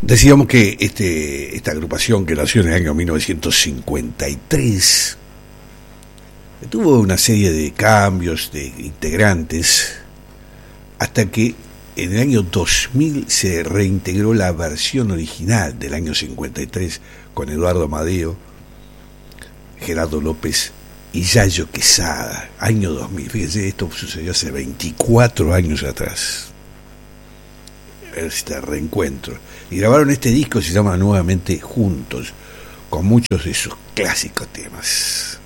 Decíamos que esta agrupación que nació en el año 1953 tuvo una serie de cambios de integrantes hasta que en el año 2000 se reintegró la versión original del año 53 con Eduardo Amadeo, Gerardo López y Yayo Quesada, año 2000. Fíjense, esto sucedió hace 24 años atrás. Este reencuentro. Y grabaron este disco, se llama Nuevamente Juntos, con muchos de sus clásicos temas.